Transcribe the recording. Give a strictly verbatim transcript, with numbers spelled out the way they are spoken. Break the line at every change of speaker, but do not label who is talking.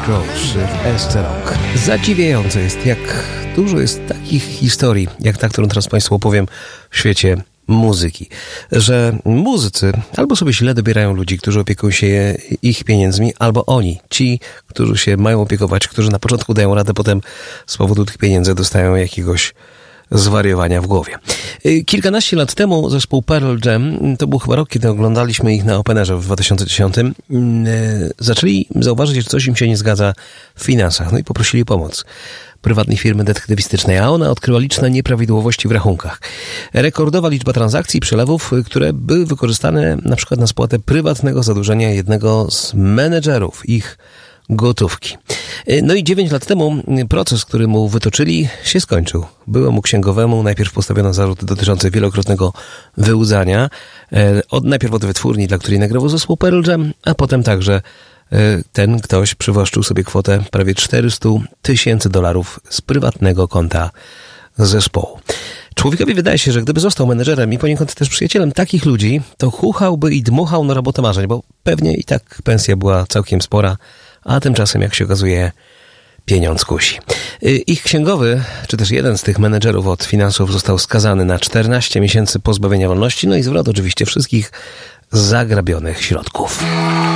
Crows w Esther Rock. Zadziwiające jest, jak dużo jest takich historii, jak ta, którą teraz Państwu opowiem w świecie muzyki. Że muzycy albo sobie źle dobierają ludzi, którzy opiekują się ich pieniędzmi, albo oni, ci, którzy się mają opiekować, którzy na początku dają radę, potem z powodu tych pieniędzy dostają jakiegoś zwariowania w głowie. Kilkanaście lat temu zespół Pearl Jam, to był chyba rok, kiedy oglądaliśmy ich na Openerze w dwa tysiące dziesiątym, zaczęli zauważyć, że coś im się nie zgadza w finansach, no i poprosili pomoc prywatnej firmy detektywistycznej, a ona odkryła liczne nieprawidłowości w rachunkach. Rekordowa liczba transakcji i przelewów, które były wykorzystane na przykład na spłatę prywatnego zadłużenia jednego z menedżerów ich gotówki. No i dziewięć lat temu proces, który mu wytoczyli, się skończył. Byłemu księgowemu najpierw postawiono zarzut dotyczący wielokrotnego wyłudzania. Od, najpierw od wytwórni, dla której nagrywał zespół Pearl Jam, a potem także ten ktoś przywłaszczył sobie kwotę prawie czterysta tysięcy dolarów z prywatnego konta zespołu. Człowiekowi wydaje się, że gdyby został menedżerem i poniekąd też przyjacielem takich ludzi, to chuchałby i dmuchał na robotę marzeń, bo pewnie i tak pensja była całkiem spora, a tymczasem, jak się okazuje, pieniądz kusi. Ich księgowy, czy też jeden z tych menedżerów od finansów został skazany na czternaście miesięcy pozbawienia wolności, no i zwrot oczywiście wszystkich zagrabionych środków.